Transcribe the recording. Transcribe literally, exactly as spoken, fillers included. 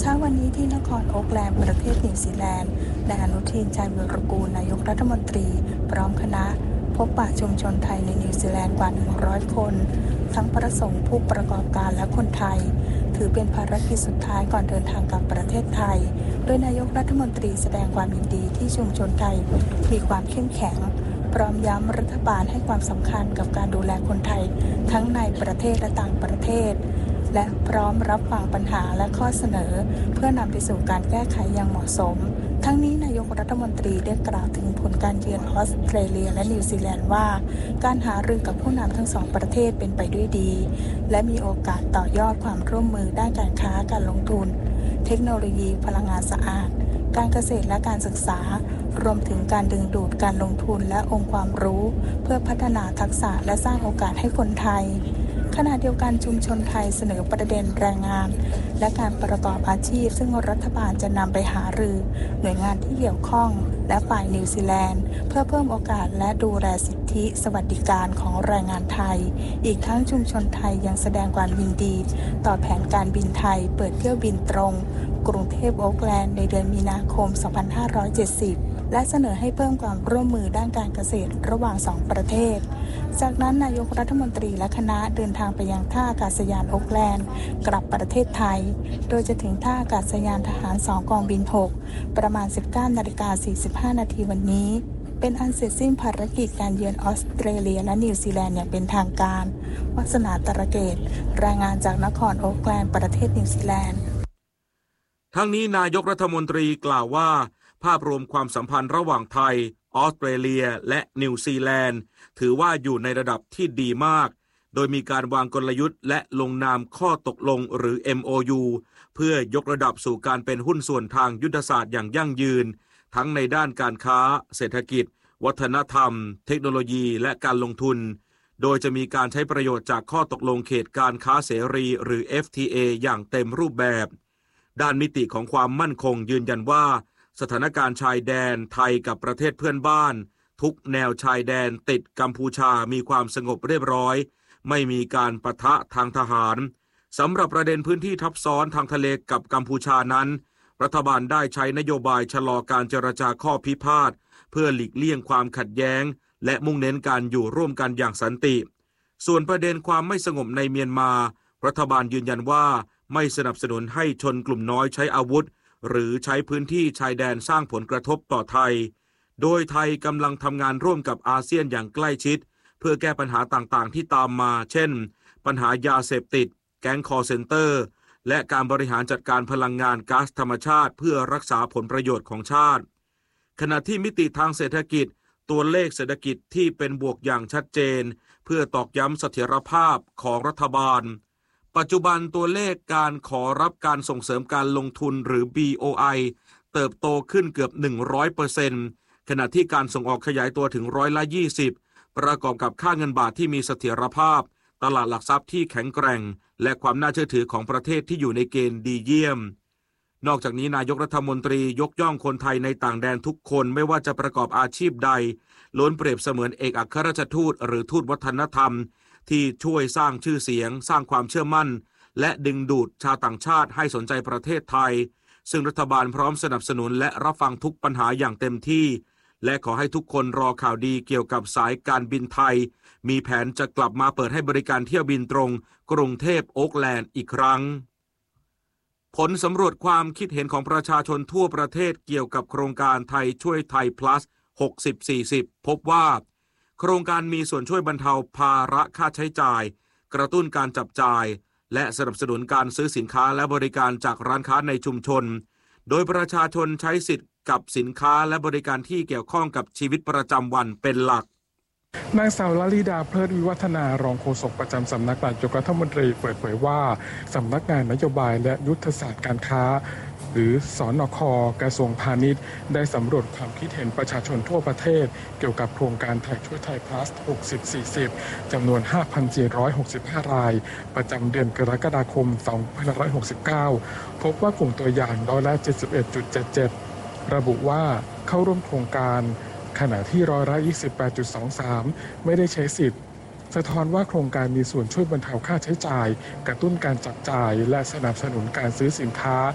ช้าวันนี้ที่นครโอ๊คแลนด์ประเทศนิวซีแลนด์นายอนุทิน ชาญวีรกูลนายกรัฐมนตรีพร้อมคณะพบปะชุมชนไทยในนิวซีแลนด์กว่าหนึ่งร้อยคนทั้งประสงค์ผู้ประกอบการและคนไทยถือเป็นภารกิจสุดท้ายก่อนเดินทางกลับประเทศไทยโดยนายกรัฐมนตรีแสดงความยินดีที่ชุมชนไทยมีความเข้มแข็งพร้อมย้ำรัฐบาลให้ความสำคัญกับการดูแลคนไทยทั้งในประเทศและต่างประเทศและพร้อมรับฟังปัญหาและข้อเสนอเพื่อนำไปสู่การแก้ไขอย่างเหมาะสมทั้งนี้นายกรัฐมนตรีได้กล่าวถึงผลการเยือนออสเตรเลียและนิวซีแลนด์ว่าการหารือกับผู้นำทั้งสองประเทศเป็นไปด้วยดีและมีโอกาสต่อยอดความร่วมมือด้านการค้าการลงทุนเทคโนโลยีพลังงานสะอาดการเกษตรและการศึกษารวมถึงการดึงดูดการลงทุนและองค์ความรู้เพื่อพัฒนาทักษะและสร้างโอกาสให้คนไทยขณะเดียวกันชุมชนไทยเสนอประเด็นแรงงานและการประกอบอาชีพซึ่งรัฐบาลจะนำไปหารือหน่วยงานที่เกี่ยวข้องและฝ่ายนิวซีแลนด์เพื่อเพิ่มโอกาสและดูแลสิทธิสวัสดิการของแรงงานไทยอีกทั้งชุมชนไทยยังแสดงความยินดีต่อแผนการบินไทยเปิดเที่ยวบินตรงกรุงเทพโอ๊คแลนด์ในเดือนมีนาคมสองพันห้าร้อยเจ็ดสิบและเสนอให้เพิ่มความร่วมมือด้านการเกษตรระหว่างสองประเทศจากนั้นนายกรัฐมนตรีและคณะเดินทางไปยังท่าอากาศยานโอ๊คแลนด์กลับประเทศไทยโดยจะถึงท่าอากาศยานทหารสองกองบินหกประมาณ สิบเก้านาฬิกาสี่สิบห้านาทีวันนี้เป็นอันเสร็จสิ้นภารกิจการเยือนออสเตรเลียและนิวซีแลนด์อย่างเป็นทางการวัฒนาตระเกตรายงานจากนครโอ๊คแลนด์ประเทศนิวซีแลนด์ทั้งนี้นายกรัฐมนตรีกล่าวว่าภาพรวมความสัมพันธ์ระหว่างไทยออสเตรเลียและนิวซีแลนด์ถือว่าอยู่ในระดับที่ดีมากโดยมีการวางกลยุทธ์และลงนามข้อตกลงหรือ เอ็ม โอ ยู เพื่อยกระดับสู่การเป็นหุ้นส่วนทางยุทธศาสตร์อย่างยั่งยืนทั้งในด้านการค้าเศรษฐกิจวัฒนธรรมเทคโนโลยีและการลงทุนโดยจะมีการใช้ประโยชน์จากข้อตกลงเขตการค้าเสรีหรือ เอฟ ที เอ อย่างเต็มรูปแบบด้านมิติของความมั่นคงยืนยันว่าสถานการณ์ชายแดนไทยกับประเทศเพื่อนบ้านทุกแนวชายแดนติดกัมพูชามีความสงบเรียบร้อยไม่มีการปะทะทางทหารสำหรับประเด็นพื้นที่ทับซ้อนทางทะเลกับกัมพูชานั้นรัฐบาลได้ใช้นโยบายชะลอการเจรจาข้อพิพาทเพื่อหลีกเลี่ยงความขัดแย้งและมุ่งเน้นการอยู่ร่วมกันอย่างสันติส่วนประเด็นความไม่สงบในเมียนมารัฐบาลยืนยันว่าไม่สนับสนุนให้ชนกลุ่มน้อยใช้อาวุธหรือใช้พื้นที่ชายแดนสร้างผลกระทบต่อไทยโดยไทยกำลังทำงานร่วมกับอาเซียนอย่างใกล้ชิดเพื่อแก้ปัญหาต่างๆที่ตามมาเช่นปัญหายาเสพติดแก๊งคอลเซ็นเตอร์และการบริหารจัดการพลังงานก๊าซธรรมชาติเพื่อรักษาผลประโยชน์ของชาติขณะที่มิติทางเศรษฐกิจตัวเลขเศรษฐกิจที่เป็นบวกอย่างชัดเจนเพื่อตอกย้ำเสถียรภาพของรัฐบาลปัจจุบันตัวเลขการขอรับการส่งเสริมการลงทุนหรือ บี โอ ไอ เติบโตขึ้นเกือบ หนึ่งร้อยเปอร์เซ็นต์ ขณะที่การส่งออกขยายตัวถึงร้อยละยี่สิบประกอบกับค่าเงินบาทที่มีเสถียรภาพตลาดหลักทรัพย์ที่แข็งแกร่งและความน่าเชื่อถือของประเทศที่อยู่ในเกณฑ์ดีเยี่ยมนอกจากนี้นายกรัฐมนตรียกย่องคนไทยในต่างแดนทุกคนไม่ว่าจะประกอบอาชีพใดล้วนเปรียบเสมือนเอกอัครราชทูตหรือทูตวัฒนธรรมที่ช่วยสร้างชื่อเสียงสร้างความเชื่อมั่นและดึงดูดชาวต่างชาติให้สนใจประเทศไทยซึ่งรัฐบาลพร้อมสนับสนุนและรับฟังทุกปัญหาอย่างเต็มที่และขอให้ทุกคนรอข่าวดีเกี่ยวกับสายการบินไทยมีแผนจะกลับมาเปิดให้บริการเที่ยวบินตรงกรุงเทพโอ๊คแลนด์อีกครั้งผลสำรวจความคิดเห็นของประชาชนทั่วประเทศเกี่ยวกับโครงการไทยช่วยไทย plus หกสิบ สี่สิบ พบว่าโครงการมีส่วนช่วยบรรเทาภาระค่าใช้จ่ายกระตุ้นการจับจ่ายและสนับสนุนการซื้อสินค้าและบริการจากร้านค้าในชุมชนโดยประชาชนใช้สิทธิ์กับสินค้าและบริการที่เกี่ยวข้องกับชีวิตประจำวันเป็นหลักนางสาวลลิดาเพลิดวิวัฒนารองโฆษกประจำสำนักนายกรัฐมนตรีเปิดเผยว่าสำนักงานนโยบายและยุทธศาสตร์การค้าหรือสนค.กระทรวงพาณิชย์ได้สำรวจความคิดเห็นประชาชนทั่วประเทศเกี่ยวกับโครงการไทยช่วยไทย plus หกสิบ สี่สิบ จำนวน ห้าพันเจ็ดร้อยหกสิบห้า รายประจำเดือนกรกฎาคม สองพันห้าร้อยหกสิบเก้า พบว่ากลุ่มตัวอย่างร้อยละ เจ็ดสิบเอ็ดจุดเจ็ดเจ็ด ระบุว่าเข้าร่วมโครงการขณะที่ร้อยละ ยี่สิบแปดจุดสองสาม ไม่ได้ใช้สิทธิ์สะท้อนว่าโครงการมีส่วนช่วยบรรเทาค่าใช้จ่ายกระตุ้นการจับจ่ายและสนับสนุนการซื้อสินค้า